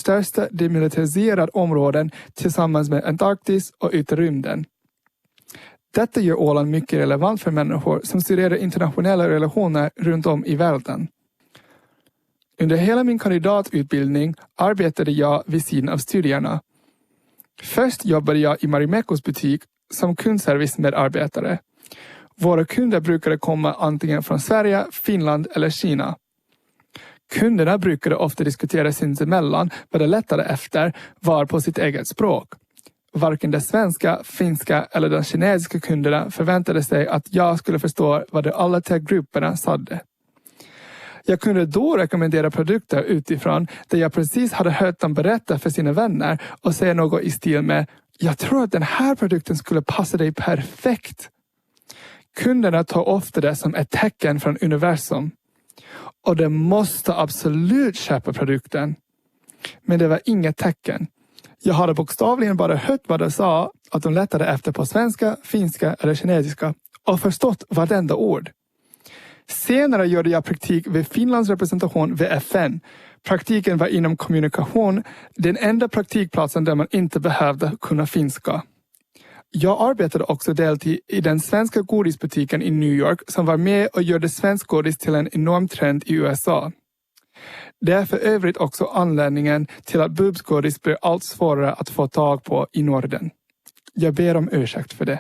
största demilitariserade områden tillsammans med Antarktis och ytterrymden. Detta gör Åland mycket relevant för människor som studerar internationella relationer runt om i världen. Under hela min kandidatutbildning arbetade jag vid sidan av studierna. Först jobbade jag i Marimekos butik som kundservice-medarbetare. Våra kunder brukade komma antingen från Sverige, Finland eller Kina. Kunderna brukade ofta diskutera sinsemellan vad de letade efter var på sitt eget språk. Varken de svenska, finska eller de kinesiska kunderna förväntade sig att jag skulle förstå vad de alla tre grupperna sade. Jag kunde då rekommendera produkter utifrån där jag precis hade hört dem berätta för sina vänner och säga något i stil med jag tror att den här produkten skulle passa dig perfekt. Kunderna tar ofta det som ett tecken från universum. Och de måste absolut köpa produkten. Men det var inget tecken. Jag hade bokstavligen bara hört vad de sa att de letade efter på svenska, finska eller kinesiska och förstått vartenda ord. Senare gjorde jag praktik vid Finlands representation vid FN. Praktiken var inom kommunikation, den enda praktikplatsen där man inte behövde kunna finska. Jag arbetade också deltid i den svenska godisbutiken i New York som var med och gjorde svensk godis till en enorm trend i USA. Det är för övrigt också anledningen till att bubbsgodis blir allt svårare att få tag på i Norden. Jag ber om ursäkt för det.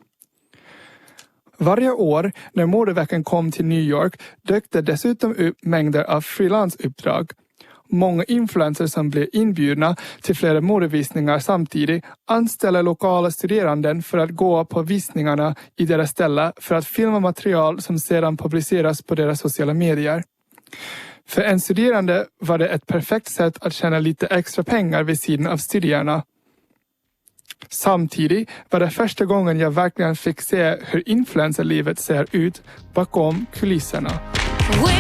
Varje år när modeveckan kom till New York dök det dessutom upp mängder av frilansuppdrag. Många influencers som blir inbjudna till flera modevisningar samtidigt anställer lokala studerande för att gå på visningarna i deras ställe för att filma material som sedan publiceras på deras sociala medier. För en studerande var det ett perfekt sätt att tjäna lite extra pengar vid sidan av studierna. Samtidigt var det första gången jag verkligen fick se hur influencerlivet ser ut bakom kulisserna.